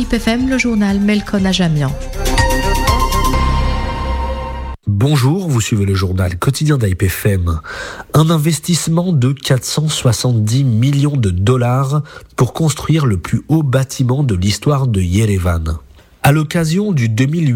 IPFM, le journal Melkon Ajamian. Bonjour, vous suivez le journal quotidien d'IPFM. Un investissement de 470 millions de dollars pour construire le plus haut bâtiment de l'histoire de Yerevan. À l'occasion du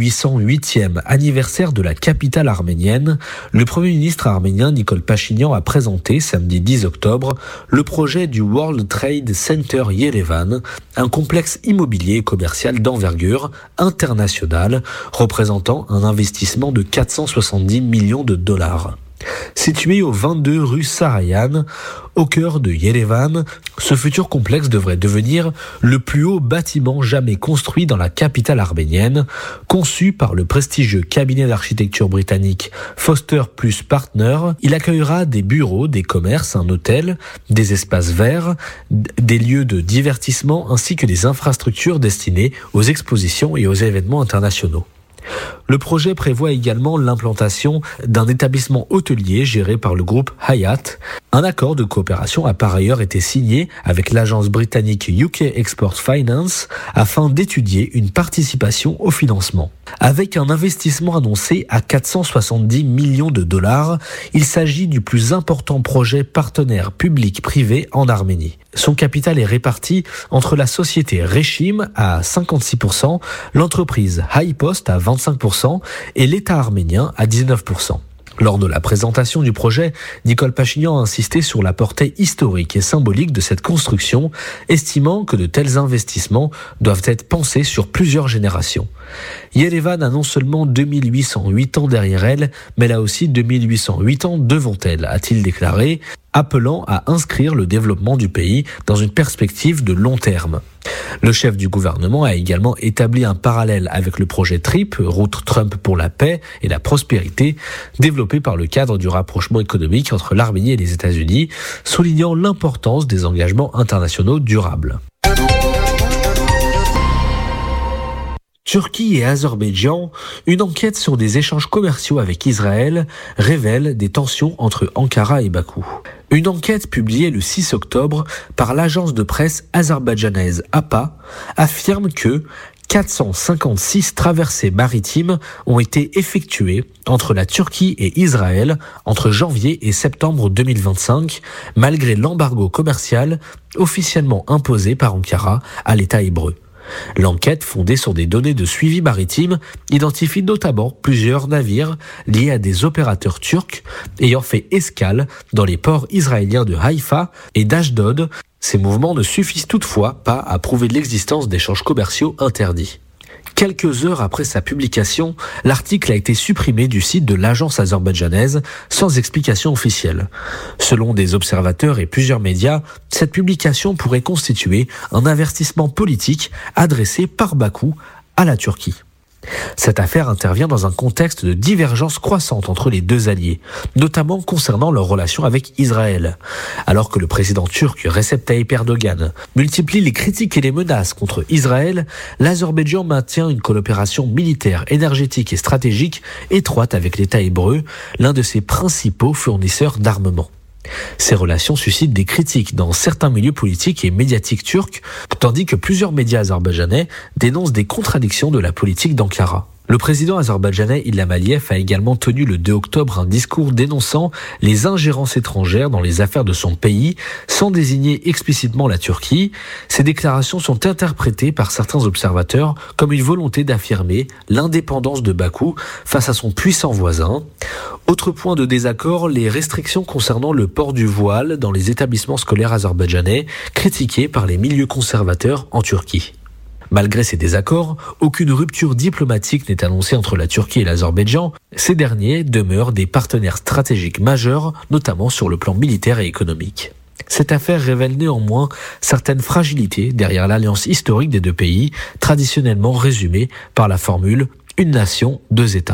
2808e anniversaire de la capitale arménienne, le Premier ministre arménien Nikol Pachinian a présenté samedi 10 octobre le projet du World Trade Center Yerevan, un complexe immobilier et commercial d'envergure internationale représentant un investissement de 470 millions de dollars. Situé au 22 rue Sarayan, au cœur de Yerevan, ce futur complexe devrait devenir le plus haut bâtiment jamais construit dans la capitale arménienne. Conçu par le prestigieux cabinet d'architecture britannique Foster Plus Partners, il accueillera des bureaux, des commerces, un hôtel, des espaces verts, des lieux de divertissement ainsi que des infrastructures destinées aux expositions et aux événements internationaux. Le projet prévoit également l'implantation d'un établissement hôtelier géré par le groupe Hyatt. Un accord de coopération a par ailleurs été signé avec l'agence britannique UK Export Finance afin d'étudier une participation au financement. Avec un investissement annoncé à 470 millions de dollars, il s'agit du plus important projet partenaire public-privé en Arménie. Son capital est réparti entre la société Reshim à 56%, l'entreprise HighPost à 25% et l'État arménien à 19%. Lors de la présentation du projet, Nikol Pachinian a insisté sur la portée historique et symbolique de cette construction, estimant que de tels investissements doivent être pensés sur plusieurs générations. Yerevan a non seulement 2808 ans derrière elle, mais elle a aussi 2808 ans devant elle, a-t-il déclaré, appelant à inscrire le développement du pays dans une perspective de long terme. Le chef du gouvernement a également établi un parallèle avec le projet TRIP, Route Trump pour la paix et la prospérité, développé par le cadre du rapprochement économique entre l'Arménie et les États-Unis, soulignant l'importance des engagements internationaux durables. Turquie et Azerbaïdjan, une enquête sur des échanges commerciaux avec Israël révèle des tensions entre Ankara et Bakou. Une enquête publiée le 6 octobre par l'agence de presse azerbaïdjanaise APA affirme que 456 traversées maritimes ont été effectuées entre la Turquie et Israël entre janvier et septembre 2025, malgré l'embargo commercial officiellement imposé par Ankara à l'État hébreu. L'enquête, fondée sur des données de suivi maritime, identifie notamment plusieurs navires liés à des opérateurs turcs ayant fait escale dans les ports israéliens de Haïfa et d'Ashdod. Ces mouvements ne suffisent toutefois pas à prouver l'existence d'échanges commerciaux interdits. Quelques heures après sa publication, l'article a été supprimé du site de l'agence azerbaïdjanaise sans explication officielle. Selon des observateurs et plusieurs médias, cette publication pourrait constituer un avertissement politique adressé par Bakou à la Turquie. Cette affaire intervient dans un contexte de divergence croissante entre les deux alliés, notamment concernant leurs relations avec Israël. Alors que le président turc Recep Tayyip Erdogan multiplie les critiques et les menaces contre Israël, l'Azerbaïdjan maintient une coopération militaire, énergétique et stratégique étroite avec l'État hébreu, l'un de ses principaux fournisseurs d'armement. Ces relations suscitent des critiques dans certains milieux politiques et médiatiques turcs, tandis que plusieurs médias azerbaïdjanais dénoncent des contradictions de la politique d'Ankara. Le président azerbaïdjanais Ilham Aliyev a également tenu le 2 octobre un discours dénonçant les ingérences étrangères dans les affaires de son pays, sans désigner explicitement la Turquie. Ces déclarations sont interprétées par certains observateurs comme une volonté d'affirmer l'indépendance de Bakou face à son puissant voisin. Autre point de désaccord, les restrictions concernant le port du voile dans les établissements scolaires azerbaïdjanais, critiquées par les milieux conservateurs en Turquie. Malgré ces désaccords, aucune rupture diplomatique n'est annoncée entre la Turquie et l'Azerbaïdjan. Ces derniers demeurent des partenaires stratégiques majeurs, notamment sur le plan militaire et économique. Cette affaire révèle néanmoins certaines fragilités derrière l'alliance historique des deux pays, traditionnellement résumée par la formule « une nation, deux États ».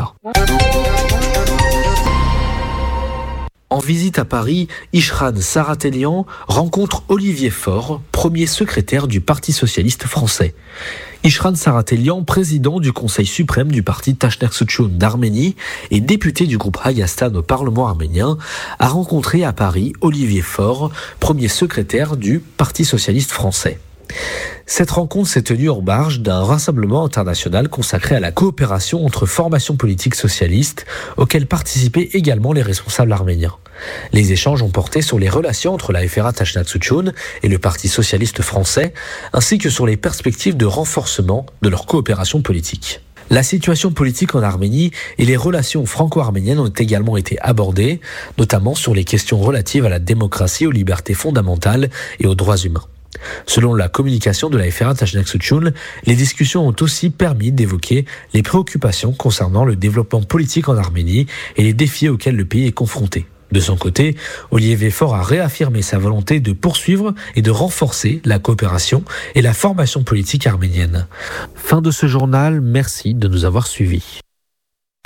En visite à Paris, Ishran Tzaratelian rencontre Olivier Faure, premier secrétaire du Parti socialiste français. Ishran Tzaratelian, président du Conseil suprême du parti Tashner-Soutchoun d'Arménie et député du groupe Hayastan au Parlement arménien, a rencontré à Paris Olivier Faure, premier secrétaire du Parti socialiste français. Cette rencontre s'est tenue en marge d'un rassemblement international consacré à la coopération entre formations politiques socialistes, auxquelles participaient également les responsables arméniens. Les échanges ont porté sur les relations entre la FRA Tachnaksuchun et le Parti socialiste français, ainsi que sur les perspectives de renforcement de leur coopération politique. La situation politique en Arménie et les relations franco-arméniennes ont également été abordées, notamment sur les questions relatives à la démocratie, aux libertés fondamentales et aux droits humains. Selon la communication de la FRA Tachnaksuchun, les discussions ont aussi permis d'évoquer les préoccupations concernant le développement politique en Arménie et les défis auxquels le pays est confronté. De son côté, Olivier Faure a réaffirmé sa volonté de poursuivre et de renforcer la coopération et la formation politique arménienne. Fin de ce journal, merci de nous avoir suivis.